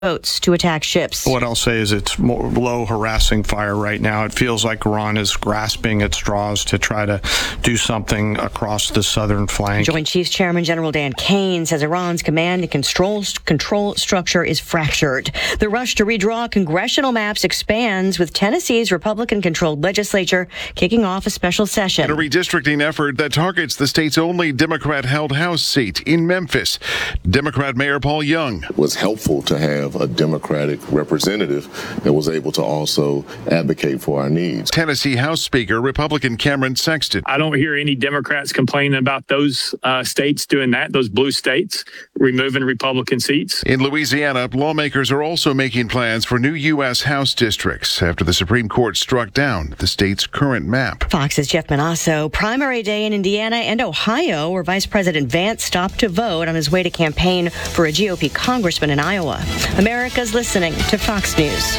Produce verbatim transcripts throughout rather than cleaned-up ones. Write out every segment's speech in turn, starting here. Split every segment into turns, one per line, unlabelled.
boats to attack ships.
What I'll say is it's more low harassing fire right now. It feels like Iran is grasping at straws to try to do something across the southern flank.
Joint Chiefs Chairman General Dan Kane says Iran's command and control, control structure is fractured. The rush to redraw congressional maps expands with Tennessee's Republican-controlled legislature kicking off a special session.
In a redistricting effort that targets the state's only Democrat-held House seat in Memphis, Democrat Mayor Paul Young.
It was helpful to have a Democratic representative that was able to also advocate for our needs.
Tennessee House Speaker Republican Cameron Sexton.
I don't hear any Democrats complaining about those uh, states doing that, those blue states, removing Republican seats.
In Louisiana, lawmakers are also making plans for new U S House districts after the Supreme Court struck down the state's current map.
Fox's Jeff Manasso. Primary day in Indiana and Ohio, where Vice President Vance stopped to vote on his way to campaign for a G O P congressman in Iowa. America's listening to Fox News.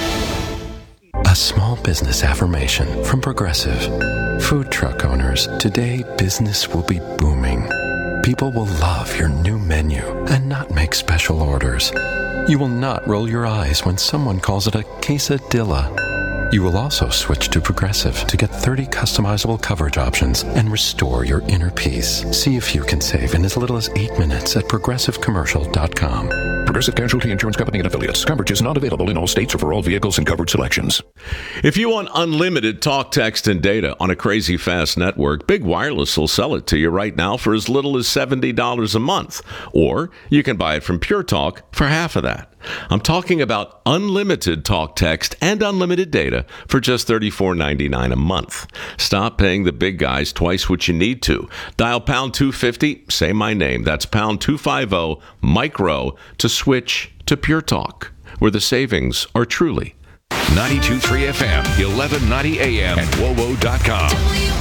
A small business affirmation from Progressive. Food truck owners, today business will be booming. People will love your new menu and not make special orders. You will not roll your eyes when someone calls it a quesadilla. You will also switch to Progressive to get thirty customizable coverage options and restore your inner peace. See if you can save in as little as eight minutes at progressive commercial dot com.
Progressive Casualty Insurance Company and Affiliates. Coverage is not available in all states or for all vehicles and coverage selections.
If you want unlimited talk, text, and data on a crazy fast network, Big Wireless will sell it to you right now for as little as seventy dollars a month. Or you can buy it from Pure Talk for half of that. I'm talking about unlimited talk, text, and unlimited data for just thirty-four ninety-nine a month. Stop paying the big guys twice what you need to. Dial pound two fifty, say my name. That's pound two fifty, micro, to switch to Pure Talk, where the savings are truly.
ninety-two point three F M, eleven ninety A M, and W O W O dot com.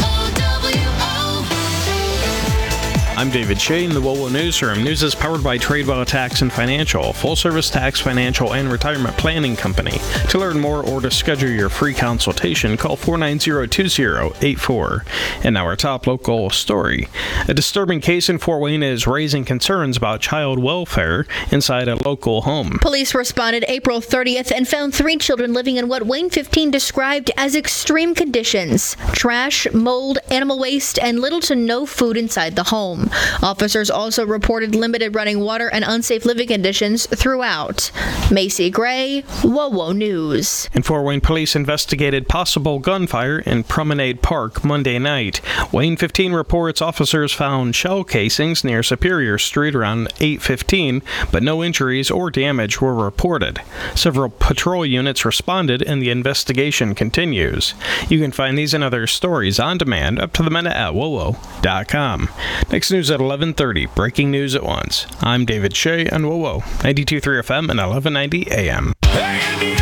I'm David Shea in the W O W O Newsroom. News is powered by Tradewell Tax and Financial, full-service tax, financial, and retirement planning company. To learn more or to schedule your free consultation, call four nine zero, two zero eight four. And now our top local story. A disturbing case in Fort Wayne is raising concerns about child welfare inside a local home.
Police responded April thirtieth and found three children living in what Wayne fifteen described as extreme conditions: trash, mold, animal waste, and little to no food inside the home. Officers also reported limited running water and unsafe living conditions throughout. Macy Gray, W O W O News.
And Fort Wayne police investigated possible gunfire in Promenade Park Monday night. Wayne fifteen reports officers found shell casings near Superior Street around eight fifteen, but no injuries or damage were reported. Several patrol units responded and the investigation continues. You can find these and other stories on demand up to the minute at W O W O dot com. Next news at eleven thirty. Breaking news at once. I'm David Shea on W O W O ninety-two point three F M and eleven ninety A M.